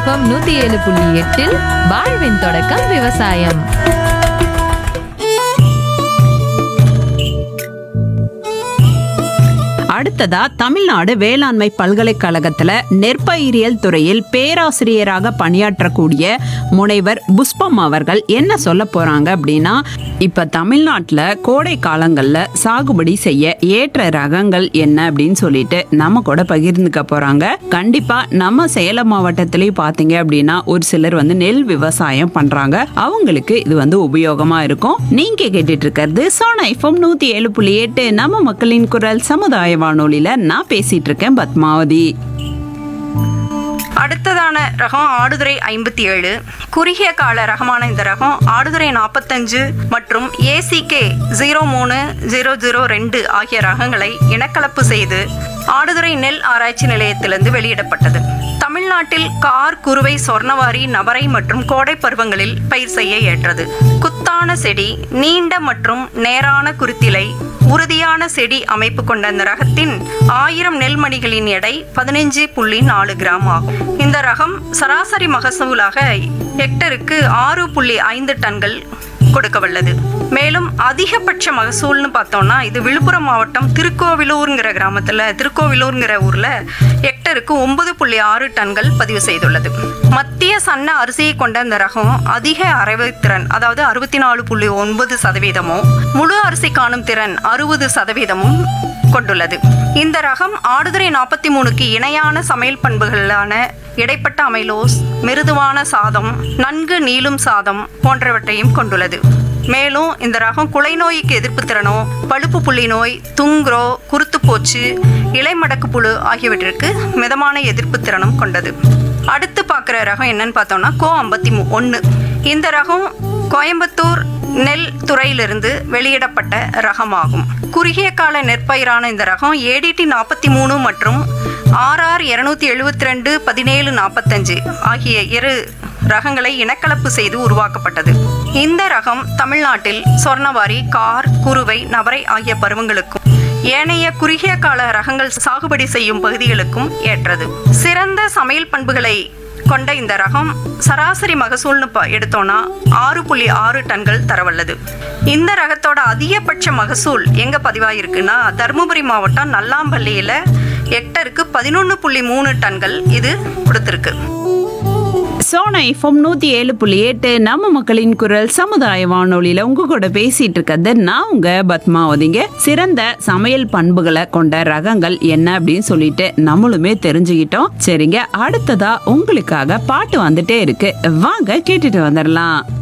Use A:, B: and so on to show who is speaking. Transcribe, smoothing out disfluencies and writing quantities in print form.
A: FM 107.8 வாழ்வின் தொடக்கம் விவசாயம்.
B: அடுத்ததா தமிழ்நாடு வேளாண்மை பல்கலைக்கழகத்துல நெற்பயிரியல் துறையில் பேராசிரியராக பணியாற்றக்கூடிய முனைவர் புஷ்பம் அவர்கள் என்ன சொல்ல போறாங்க அப்படின்னா, இப்ப தமிழ்நாட்டுல கோடை காலங்கள்ல சாகுபடி செய்ய ஏற்ற ரகங்கள் என்ன அப்படின்னு சொல்லிட்டு நம்ம கூட பகிர்ந்துக்க போறாங்க. கண்டிப்பா நம்ம சேலம் மாவட்டத்திலயும் பாத்தீங்க அப்படின்னா ஒரு சிலர் நெல் விவசாயம் பண்றாங்க. அவங்களுக்கு இது உபயோகமா இருக்கும். நீங்க கேட்டுட்டு இருக்கிறது சோனா எஃப்எம் 107.8 நம்ம மக்களின் குரல் சமுதாய வானொலியில நான் பேசிட்டு இருக்கேன் பத்மாவதி.
C: அடுத்ததான ரகம் ஆடுதுறை 57. குறுகிய கால ரகமான இந்த ரகம் ஆடுதுறை 45 மற்றும் ACK 03002 ஆகிய ரகங்களை இனக்கலப்பு செய்து ஆடுதுறை நெல் ஆராய்ச்சி நிலையத்திலிருந்து வெளியிடப்பட்டது. தமிழ்நாட்டில் கார், குறுவை, சொர்ணவாரி, நவரை மற்றும் கோடை பருவங்களில் பயிர் செய்ய ஏற்றது. குத்தான செடி, நீண்ட மற்றும் நேரான குருத்திலை, உறுதியான செடி அமைப்பு கொண்ட இந்த ரகத்தின் 1000 நெல்மணிகளின் எடை 15.4 கிராம் ஆகும். இந்த ரகம் சராசரி மகசூலாக ஹெக்டருக்கு 6.5 டன்கள் கொடுக்க வல்லது. மேலும் அதிகபட்ச மகசூல்னு பார்த்தோம்னா இது விழுப்புரம் மாவட்டம் திருக்கோவிலூர்ங்கிற கிராமத்துல திருக்கோவிலூர்ங்கிற ஊர்ல ஹெக்டருக்கு 9.6 டன்கள் பதிவு செய்துள்ளது. மத்திய சன்ன அரிசியை கொண்ட இந்த ரகம் அதிக அரைவைத்திறன், அதாவது 64.9%, முழு அரிசி காணும் திறன் 60% கொண்டுள்ளது. இந்த ரகம் ஆடுதுறை 43க்கு இணையான சமையல் பண்புகளான இடைப்பட்ட அமைலோஸ், மிருதுவான சாதம், நன்கு நீளும் சாதம் போன்றவற்றையும் கொண்டுள்ளது. மேலும் இந்த ரகம் குலை நோய்க்கு எதிர்ப்பு திறனோ, பழுப்பு புள்ளி நோய், துங்குரோ, குருத்துப்போச்சு, இலைமடக்கு புழு ஆகியவற்றிற்கு மிதமான எதிர்ப்பு திறனும் கொண்டது. அடுத்து பார்க்குற ரகம் என்னன்னு பார்த்தோம்னா கோ 51. இந்த ரகம் கோயம்புத்தூர் நெல் துறையிலிருந்து வெளியிடப்பட்ட ரகமாகும். குறுகிய கால நெற்பயிரான இந்த ரகம் ADT 43 மற்றும் RR 272 1745 ஆகிய 2 ரகங்களை இனக்கலப்பு செய்து உருவாக்கப்பட்டது. இந்த ரகம் தமிழ்நாட்டில் சொர்ணவாரி, கார், குறுவை, நவரை ஆகிய பருவங்களுக்கும் ஏனைய குறுகிய கால ரகங்கள் சாகுபடி செய்யும் பகுதிகளுக்கும் ஏற்றது. சிறந்த சமையல் பண்புகளை கொண்ட இந்த ரகம் சராசரி மகசூல்னு எடுத்தோம்னா 6.6 டன்கள் தரவல்லது. இந்த ரகத்தோட அதிகபட்ச மகசூல் எங்க பதிவாயிருக்குன்னா தருமபுரி மாவட்டம் நல்லாம்பள்ளியில ஹெக்டருக்கு 11.3 டன்கள் இது கொடுத்திருக்கு.
B: சோனா எஃப்எம் 107.8 நம்ம மக்களின் குரல் சமுதாய வானொலியில உங்க கூட பேசிட்டு இருக்கிறது நான் உங்க பத்மாவதிங்க. சிறந்த சமையல் பண்புகளை கொண்ட ரகங்கள் என்ன அப்படின்னு சொல்லிட்டு நம்மளுமே தெரிஞ்சுக்கிட்டோம். சரிங்க, அடுத்ததா உங்களுக்காக பாட்டு வந்துட்டே இருக்கு, வாங்க கேட்டுட்டு வந்துடலாம்.